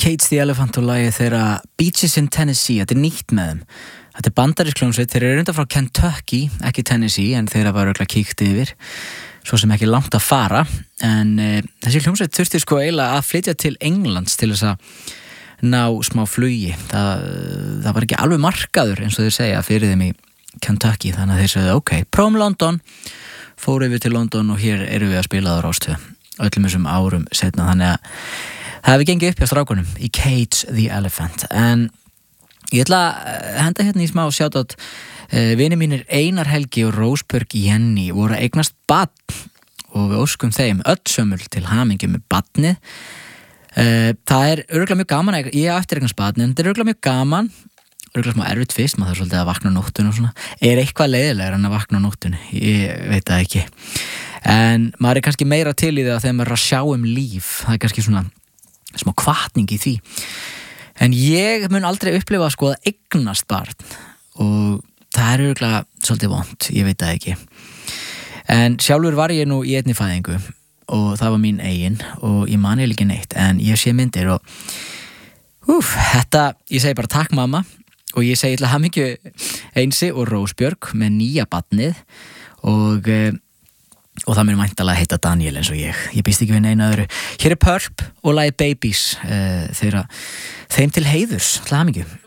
Cage the Elephant og lagið þeirra Beaches in Tennessee, þetta nýtt með þeim. Þetta bandarísk hljómsveit, þeir eru undan frá Kentucky, ekki Tennessee, en þeirra var örugglega kíkt yfir, svo sem ekki langt að fara, en þessi hljómsveit þurfti sko eiginlega að flytja til Englands til þess að ná smá flugi. Það var ekki alveg markaður, eins og þeir segja, fyrir þeim í Kentucky, þannig að þeir segja, ok, prófum London, fóru yfir til London og hér eru við að spila á Rás 2 öllum þessum árum setna, þannig að það hefði gengið upp hjá strákunum í Cage the Elephant. En ég ætla að henda hérna í smá shoutout. Vinir mínir Einar Helgi og Rósbjörg Jenny voru að eignast barn og við óskum þeim öll sömul til hamingju með barnið. Það er örugglega mjög gaman, ég á eftir eignast barn, en þetta er örugglega mjög gaman, örugglega smá erfitt fyrst, maður þarf svolítið að vakna á nóttunni og svona. Er eitthvað leiðilegur en að vakna á nóttunni? Ég veit það ekki. En maður er kannski meira til í það þegar maður er að sjá líf. Það er kannski svona smá hvatning í því. En ég mun aldrei upplifa sko að eignast barn og það er örugglega svolítið vont, ég veit það ekki. En sjálfur var ég nú í einni fæðingu og það var mín eigin og ég man ekki neitt, en ég sé myndir og þetta, ég segi bara takk mamma og ég segi til hamingju Einsi og Rósbjörg með nýja barnið og það mér væntanlega heita Daniel eins og ég býst ekki við neina öðru. Hér er Purp og lagið Babies þeim til heiðurs, til hamingju.